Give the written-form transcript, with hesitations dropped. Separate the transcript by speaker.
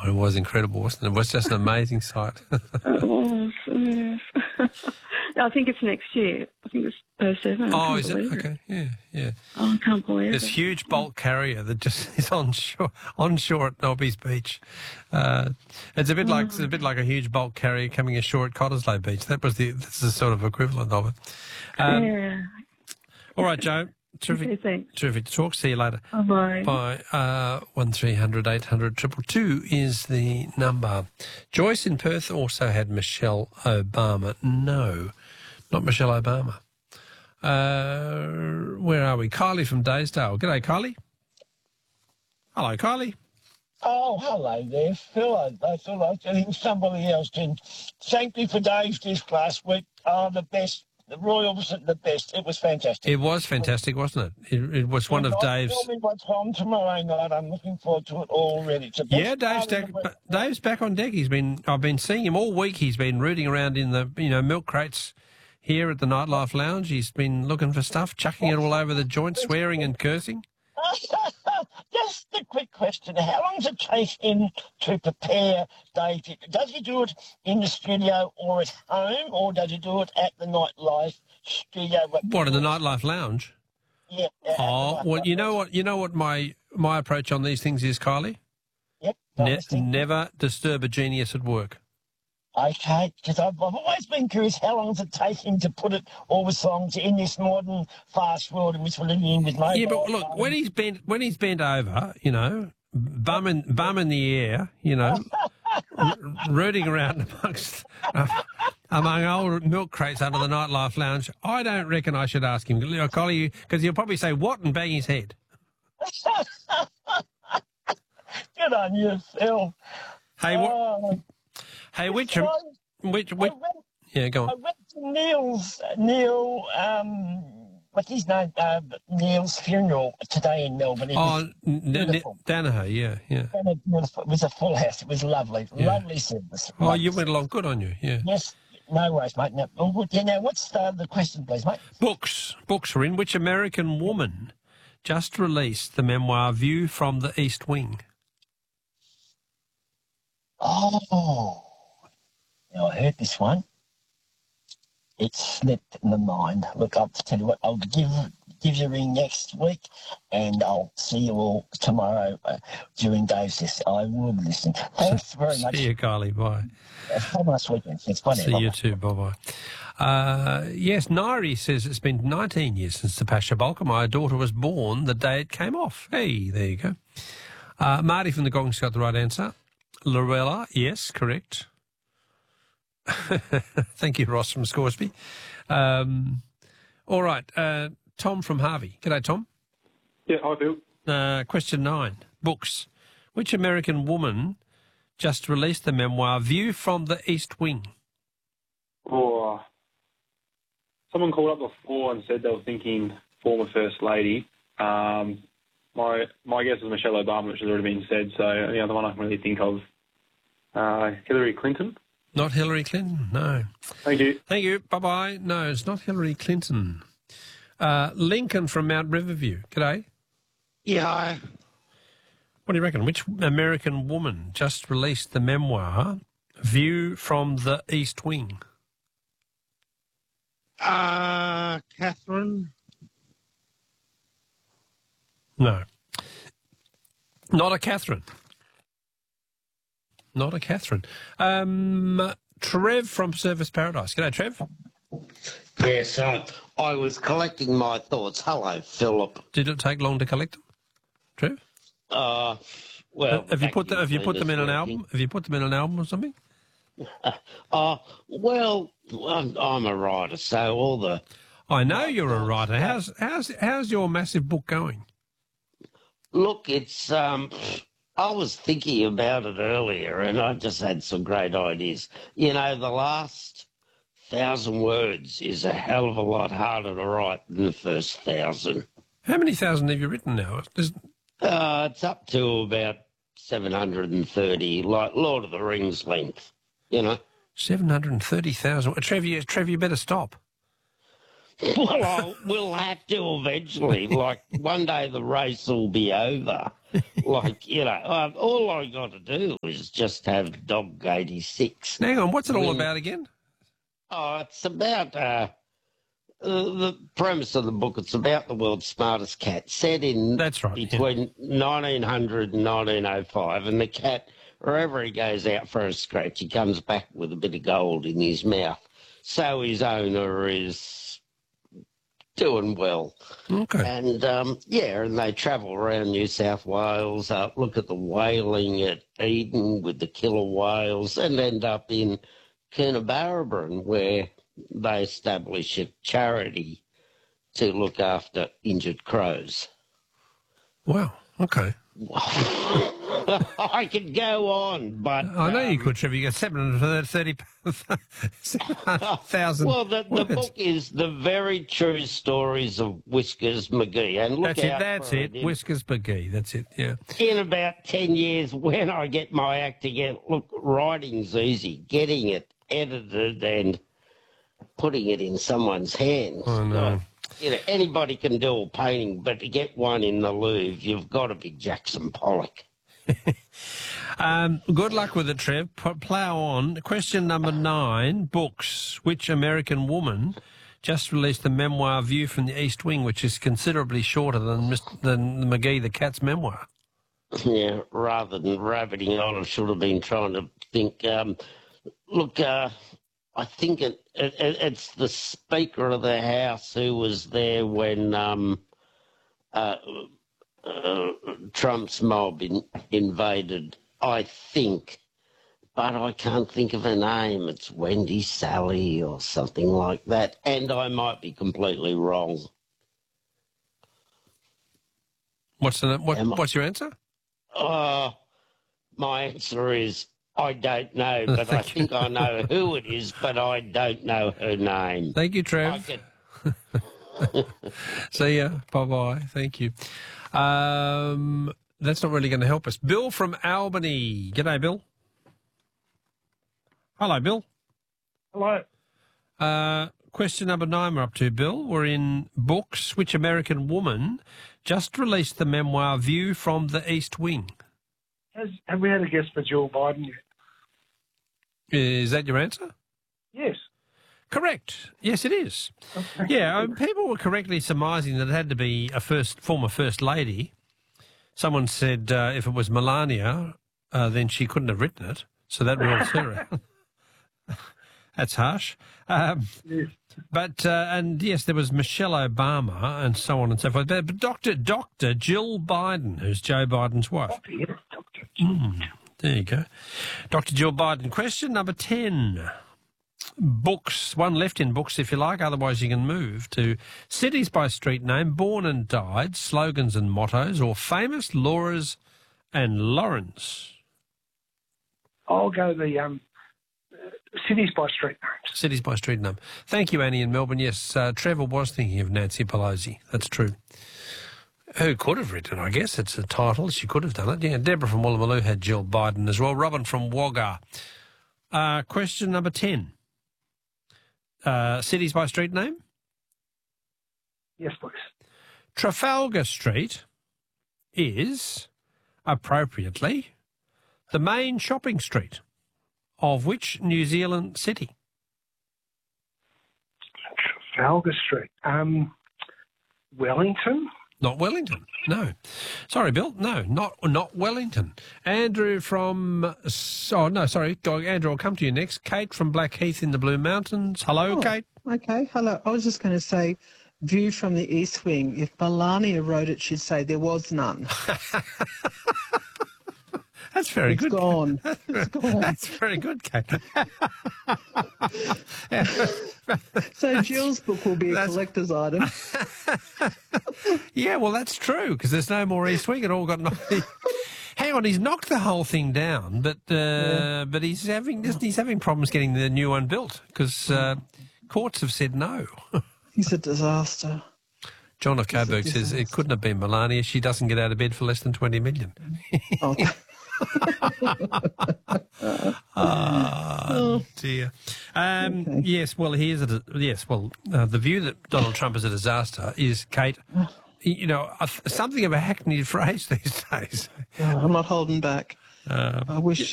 Speaker 1: it was incredible, wasn't it? It was just an amazing sight.
Speaker 2: It was, yes. I think it's next year. I think it's 07.
Speaker 1: Oh, is it? Okay, yeah.
Speaker 2: Oh, I can't believe it.
Speaker 1: This huge bulk carrier that just is onshore at Nobby's Beach. It's a bit like a huge bulk carrier coming ashore at Cottesloe Beach. That's the sort of equivalent of it.
Speaker 2: Yeah.
Speaker 1: All right, Joe. Terrific to talk. See you later.
Speaker 2: Bye.
Speaker 1: Bye. 1300 800 222 is the number. Joyce in Perth also had Michelle Obama. No, not Michelle Obama. Where are we? Kylie from Daysdale. G'day, Kylie. Hello, Kylie.
Speaker 3: Oh, hello there, Phil. I thought I was getting somebody else in. Thank you for Dave's disc last week. Oh, the best. The Royals are the best. It was fantastic.
Speaker 1: It was fantastic, wasn't it? It was one of Dave's...
Speaker 3: Tell me what's on tomorrow night. I'm looking forward to it already.
Speaker 1: Yeah, Dave's back on deck. I've been seeing him all week. He's been rooting around in the milk crates here at the Nightlife Lounge. He's been looking for stuff, chucking it all over the joint, swearing and cursing.
Speaker 3: Just a quick question. How long does it take him to prepare Dave? Does he do it in the studio or at home, or does he do it at the Nightlife studio?
Speaker 1: What, in the Nightlife Lounge?
Speaker 3: Yeah.
Speaker 1: Oh, well, you know what my approach on these things is, Kylie?
Speaker 3: Yep.
Speaker 1: Never disturb a genius at work.
Speaker 3: Okay, because I've always been curious, how long does it take him to put all the songs in this modern fast world in which we're living in with mobile?
Speaker 1: Yeah, but look, when he's bent over, bum in the air, rooting around among old milk crates under the Nightlife Lounge, I don't reckon I should ask him, Collie, because he'll probably say what and bang his head.
Speaker 3: Good on you, Phil.
Speaker 1: Hey, what? Hey, which? Yeah, go on.
Speaker 3: I went to Neil, what's his name? Neil's funeral today in Melbourne.
Speaker 1: Danaher, yeah.
Speaker 3: It was a full house. It was lovely. Yeah. Lovely service.
Speaker 1: Oh, you went along. Good on you, yeah.
Speaker 3: Yes, no worries, mate. Now, what's the question, please, mate?
Speaker 1: Books are in. Which American woman just released the memoir View from the East Wing?
Speaker 3: Oh... I heard this one. It slipped my mind. Look, I'll tell you what, I'll give you a ring next week, and I'll see you all tomorrow during Dave's list. I will listen. Thanks very much.
Speaker 1: See you, Kylie. Bye.
Speaker 3: Have a nice weekend.
Speaker 1: See you too. Bye-bye. Yes, Nairi says it's been 19 years since the Pasha Bulka. My daughter was born the day it came off. Hey, there you go. Marty from the Gong's got the right answer. Lorella, yes, correct. Thank you, Ross from Scoresby. All right, Tom from Harvey. G'day, Tom.
Speaker 4: Yeah, hi, Bill.
Speaker 1: Question 9. Books. Which American woman just released the memoir View from the East Wing?
Speaker 4: Oh, someone called up before and said they were thinking former First Lady. My guess is Michelle Obama, which has already been said, so the other one I can really think of, Hillary Clinton.
Speaker 1: Not Hillary Clinton, no.
Speaker 4: Thank you.
Speaker 1: Thank you. Bye-bye. No, it's not Hillary Clinton. Lincoln from Mount Riverview. G'day.
Speaker 5: Yeah.
Speaker 1: What do you reckon? Which American woman just released the memoir View from the East Wing?
Speaker 5: Catherine?
Speaker 1: No. Not a Catherine. Not a Catherine. Trev from Service Paradise. G'day, Trev.
Speaker 5: Yes, I was collecting my thoughts. Hello, Philip.
Speaker 1: Did it take long to collect them, Trev?
Speaker 5: Well,
Speaker 1: have you put them in an album? Have you put them in an album or something?
Speaker 5: Well, I'm a writer, so all the.
Speaker 1: I know you're a writer. How's your massive book going?
Speaker 5: Look, it's I was thinking about it earlier, and I just had some great ideas. The last 1,000 words is a hell of a lot harder to write than the first 1,000.
Speaker 1: How many thousand have you written now?
Speaker 5: It's up to about 730, like Lord of the Rings length,
Speaker 1: 730,000. Trev, you better stop.
Speaker 5: Well, we'll have to eventually. Like, one day the race will be over. Like, all I got to do is just have Dog 86.
Speaker 1: Hang on, what's it all about again?
Speaker 5: Oh, it's about the premise of the book. It's about the world's smartest cat, set in
Speaker 1: That's right,
Speaker 5: between 1900 and 1905. And the cat, wherever he goes out for a scratch, he comes back with a bit of gold in his mouth. So his owner is doing well.
Speaker 1: Okay.
Speaker 5: And, and they travel around New South Wales, look at the whaling at Eden with the killer whales, and end up in Coonabarabran, where they establish a charity to look after injured crows.
Speaker 1: Wow. Okay.
Speaker 5: I could go on, but...
Speaker 1: I know you could, Trevor. You got 730,000
Speaker 5: Well, the book is The Very True Stories of Whiskers McGee. And look
Speaker 1: That's it. Whiskers McGee. That's it, yeah.
Speaker 5: In about 10 years, when I get my act together, look, writing's easy. Getting it edited and putting it in someone's hands.
Speaker 1: Oh, no.
Speaker 5: Anybody can do a painting, but to get one in the Louvre, you've got to be Jackson Pollock.
Speaker 1: Good luck with it, Trev. Plough on. Question number 9, books. Which American woman just released the memoir View from the East Wing, which is considerably shorter than McGee the Cat's memoir?
Speaker 5: Yeah, rather than rabbiting on, I should have been trying to think. I think it's the Speaker of the House who was there when Trump's mob invaded, I think, but I can't think of her name. It's Wendy Sally or something like that, and I might be completely wrong.
Speaker 1: What's your answer?
Speaker 5: My answer is I don't know, but I think I know who it is, but I don't know her name.
Speaker 1: Thank you, Trev. See ya. Bye-bye. Thank you. That's not really going to help us. Bill from Albany. G'day, Bill. Hello, Bill.
Speaker 6: Hello.
Speaker 1: Question number 9 we're up to, Bill. We're in books. Which American woman just released the memoir View from the East Wing?
Speaker 6: Have we had a guess for Jill Biden yet?
Speaker 1: Is that your answer?
Speaker 6: Yes.
Speaker 1: Correct. Yes, it is. Okay. Yeah, people were correctly surmising that it had to be a former First Lady. Someone said if it was Melania, then she couldn't have written it, so that rules her out. That's harsh.
Speaker 6: Yes.
Speaker 1: But, and yes, there was Michelle Obama and so on and so forth. But Dr. Jill Biden, who's Joe Biden's wife.
Speaker 6: Doctor.
Speaker 1: There you go. Dr. Jill Biden. Question number 10. Books. One left in books, if you like. Otherwise, you can move to cities by street name, born and died, slogans and mottos, or famous Lauras and Laurens.
Speaker 6: I'll go the cities by street names.
Speaker 1: Cities by street name. Thank you, Annie in Melbourne. Yes, Trevor was thinking of Nancy Pelosi. That's true. Who could have written it, I guess. It's a title. She could have done it. Yeah, Deborah from Woolloomooloo had Jill Biden as well. Robin from Wagga. Question number 10. Cities by street name?
Speaker 6: Yes, please.
Speaker 1: Trafalgar Street is, appropriately, the main shopping street of which New Zealand city?
Speaker 6: Trafalgar Street. Wellington?
Speaker 1: Not Wellington, no. Sorry, Bill, no, not Wellington. Andrew from... Andrew, I'll come to you next. Kate from Blackheath in the Blue Mountains. Hello, Kate.
Speaker 7: Okay, hello. I was just going to say, View from the East Wing. If Melania wrote it, she'd say there was none.
Speaker 1: That's very good.
Speaker 7: Gone. It's gone.
Speaker 1: That's very good, Kate.
Speaker 7: So Jill's book will be a collector's item.
Speaker 1: Yeah, well, that's true, because there's no more East Wing. It all got knocked. Hang on, he's knocked the whole thing down, but he's having problems getting the new one built because courts have said no.
Speaker 7: He's a disaster.
Speaker 1: John of Coburg says it couldn't have been Melania. She doesn't get out of bed for less than 20 million.
Speaker 7: Oh,
Speaker 1: Oh, dear.
Speaker 7: Okay.
Speaker 1: Yes, well, the view that Donald Trump is a disaster is, Kate, you know, something of a hackneyed phrase these days.
Speaker 7: Oh, I'm not holding back. I wish